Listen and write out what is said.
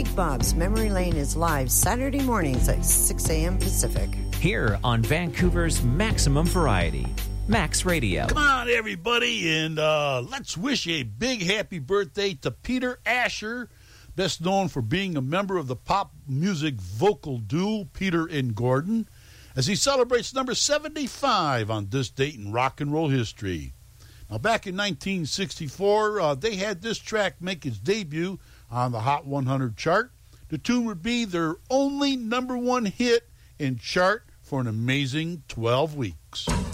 Big Bob's Memory Lane is live Saturday mornings at 6 a.m. Pacific. Here on Vancouver's Maximum Variety, Max Radio. Come on, everybody, and let's wish a big happy birthday to Peter Asher, best known for being a member of the pop music vocal duo Peter and Gordon, as he celebrates number 75 on this date in rock and roll history. Now, back in 1964, they had this track make its debut on the Hot 100 chart. The tune would be their only number one hit in chart for an amazing 12 weeks.